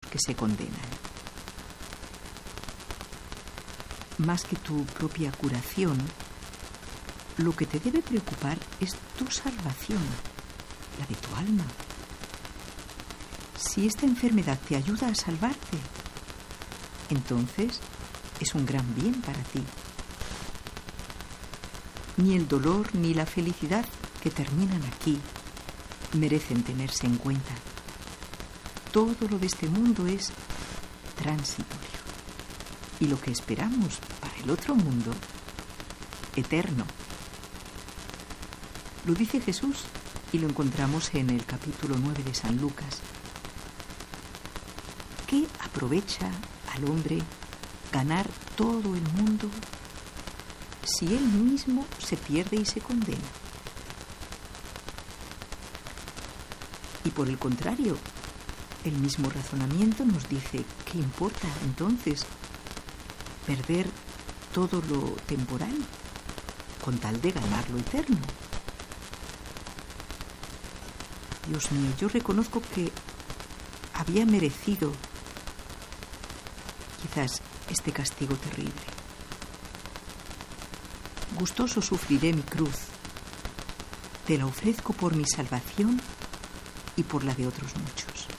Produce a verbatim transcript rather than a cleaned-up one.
que se condenan. Más que tu propia curación, lo que te debe preocupar es tu salvación, la de tu alma. Si esta enfermedad te ayuda a salvarte, entonces es un gran bien para ti. Ni el dolor ni la felicidad que terminan aquí merecen tenerse en cuenta. Todo lo de este mundo es transitorio. Y lo que esperamos para el otro mundo, eterno. Lo dice Jesús y lo encontramos en el capítulo nueve de San Lucas. ¿Qué aprovecha al hombre ganar todo el mundo si él mismo se pierde y se condena? Y por el contrario, el mismo razonamiento nos dice, ¿qué importa entonces perder todo lo temporal con tal de ganar lo eterno? Dios mío, yo reconozco que había merecido quizás este castigo terrible. Gustoso sufriré mi cruz. Te la ofrezco por mi salvación y por la de otros muchos.